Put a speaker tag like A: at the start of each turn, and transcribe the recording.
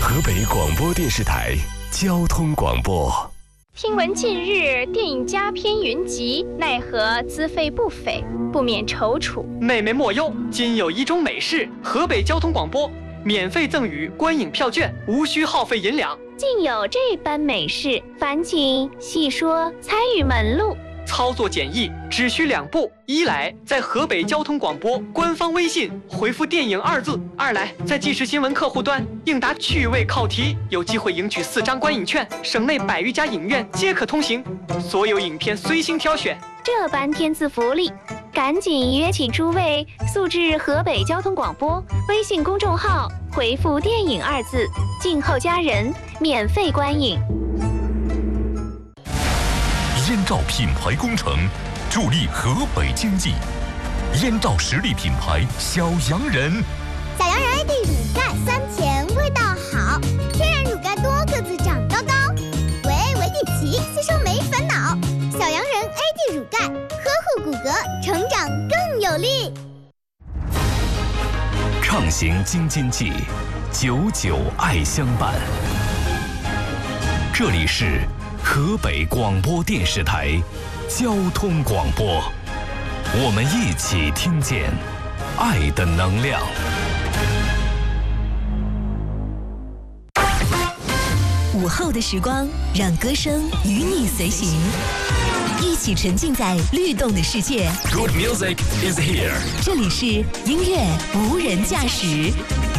A: 河北广播电视台交通广播。
B: 听闻近日电影佳片云集，奈何资费不菲，不免踌躇。
C: 妹妹莫忧，今有一种美事，河北交通广播免费赠予观影票券，无需耗费银两。
B: 竟有这般美事，烦请细说参与门路。
C: 操作简易，只需2步：一来在河北交通广播官方微信回复电影2字；二来在即时新闻客户端应答趣味考题，有机会赢取4张观影券，省内100余家影院皆可通行，所有影片随心挑选。
B: 这般天赐福利，赶紧约起诸位速至河北交通广播微信公众号回复电影2字，静候佳人，免费观影。
D: 燕赵品牌工程助力河北经济，燕赵实力品牌小洋人。
E: 小洋人 AD 乳钙酸甜味道好，天然乳钙多个子长高高，维底奇吸收没烦恼。小洋人 AD 乳钙呵护骨骼，成长更有力。
A: 畅行京津冀，久久爱相伴。这里是河北广播电视台交通广播，我们一起听见爱的能量。
F: 午后的时光，让歌声与你随行，一起沉浸在律动的世界。
A: Good music is here。
F: 这里是音乐无人驾驶。